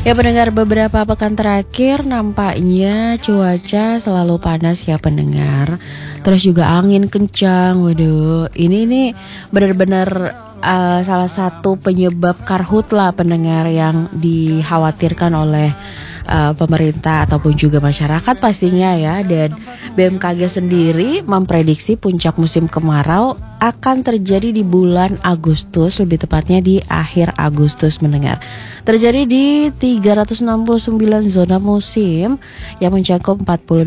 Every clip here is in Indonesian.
Ya pendengar, beberapa pekan terakhir nampaknya cuaca selalu panas ya pendengar. Terus juga angin kencang. Waduh, ini nih benar-benar salah satu penyebab karhutla pendengar yang dikhawatirkan oleh pemerintah ataupun juga masyarakat pastinya ya. Dan BMKG sendiri memprediksi puncak musim kemarau akan terjadi di bulan Agustus, lebih tepatnya di akhir Agustus mendengar. Terjadi di 369 zona musim yang mencakup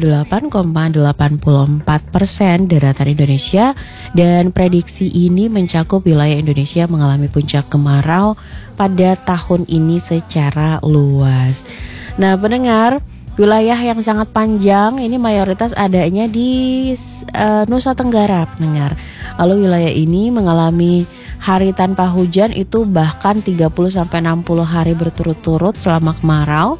48,84% daratan Indonesia, dan prediksi ini mencakup wilayah Indonesia mengalami puncak kemarau pada tahun ini secara luas. Nah pendengar, wilayah yang sangat panjang ini mayoritas adanya di Nusa Tenggara pendengar. Lalu wilayah ini mengalami hari tanpa hujan itu bahkan 30-60 hari berturut-turut selama kemarau.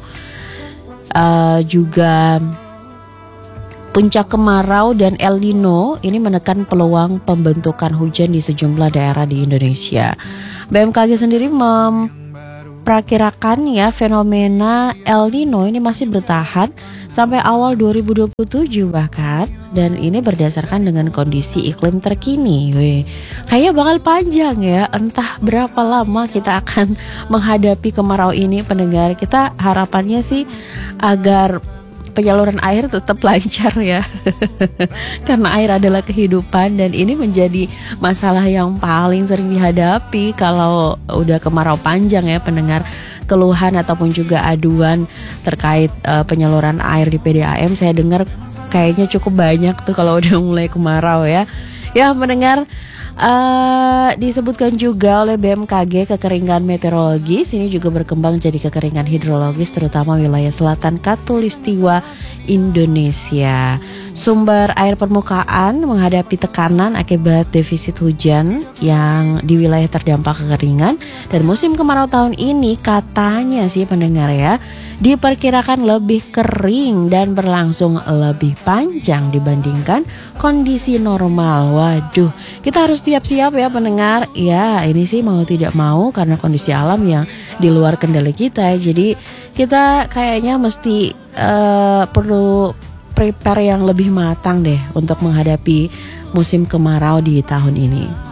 Juga puncak kemarau dan El Nino ini menekan peluang pembentukan hujan di sejumlah daerah di Indonesia. BMKG sendiri memperkirakan ya fenomena El Nino ini masih bertahan sampai awal 2027 bahkan, dan ini berdasarkan dengan kondisi iklim terkini. Kayaknya bakal panjang ya, entah berapa lama kita akan menghadapi kemarau ini pendengar. Kita harapannya sih agar penyaluran air tetap lancar ya. Karena air adalah kehidupan, dan ini menjadi masalah yang paling sering dihadapi kalau udah kemarau panjang ya pendengar. Keluhan ataupun juga aduan terkait penyaluran air di PDAM saya dengar kayaknya cukup banyak tuh kalau udah mulai kemarau ya. Ya mendengar, disebutkan juga oleh BMKG kekeringan meteorologis ini juga berkembang jadi kekeringan hidrologis terutama wilayah selatan Khatulistiwa Indonesia. Sumber air permukaan menghadapi tekanan akibat defisit hujan yang di wilayah terdampak kekeringan, dan musim kemarau tahun ini katanya sih pendengar ya diperkirakan lebih kering dan berlangsung lebih panjang dibandingkan kondisi normal. Waduh, kita harus siap-siap ya pendengar. Ya ini sih mau tidak mau karena kondisi alam yang di luar kendali kita. Jadi kita kayaknya mesti perlu prepare yang lebih matang deh untuk menghadapi musim kemarau di tahun ini.